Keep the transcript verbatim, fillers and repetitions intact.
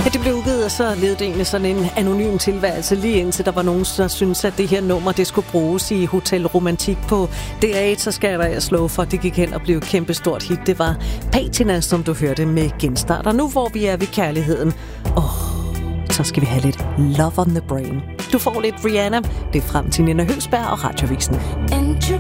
Ja, det blev udgivet, og så levede det egentlig sådan en anonym tilværelse, lige indtil der var nogen, der syntes, at det her nummer, det skulle bruges i Hotel Romantik på D R et, så skal jeg slå for, det gik hen og blev et kæmpe stort hit. Det var Patina, som du hørte med Genstart. Og nu hvor vi er ved kærligheden, åh, så skal vi have lidt Love on the Brain. Du får lidt Rihanna, det er frem til Nina Høgsberg og Radioavisen. Introduce